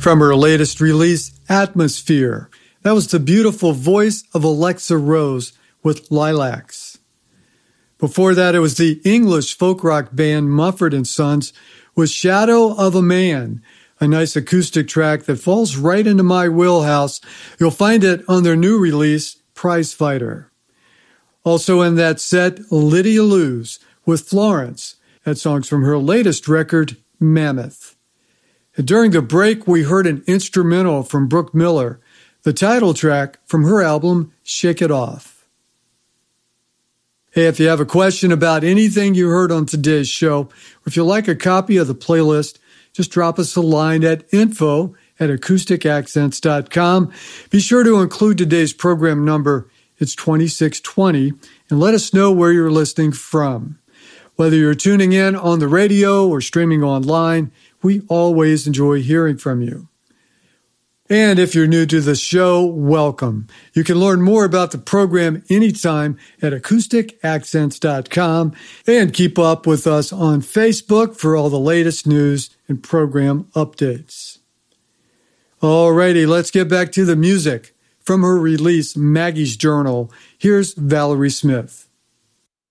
From her latest release, Atmosphere. That was the beautiful voice of Alexa Rose with Lilacs. Before that, it was the English folk rock band Mumford & Sons with Shadow of a Man, a nice acoustic track that falls right into my wheelhouse. You'll find it on their new release, Prize Fighter. Also in that set, Lydia Luz with Florence. That song's from her latest record, Mammoth. And during the break, we heard an instrumental from Brooke Miller, the title track from her album, Shake It Off. Hey, if you have a question about anything you heard on today's show, or if you'd like a copy of the playlist, just drop us a line at info@acousticaccents.com. Be sure to include today's program number. It's 2620, and let us know where you're listening from. Whether you're tuning in on the radio or streaming online, we always enjoy hearing from you. And if you're new to the show, welcome. You can learn more about the program anytime at acousticaccents.com and keep up with us on Facebook for all the latest news and program updates. Alrighty, let's get back to the music. From her release, Maggie's Journal, here's Valerie Smith.